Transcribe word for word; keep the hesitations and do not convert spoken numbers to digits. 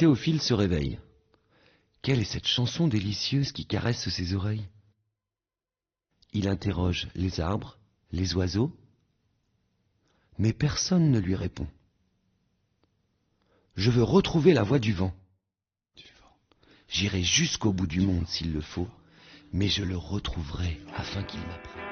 Théophile se réveille. Quelle est cette chanson délicieuse qui caresse ses oreilles? Il interroge les arbres, les oiseaux, mais personne ne lui répond. Je veux retrouver la voix du vent. J'irai jusqu'au bout du monde s'il le faut, mais je le retrouverai afin qu'il m'apprenne.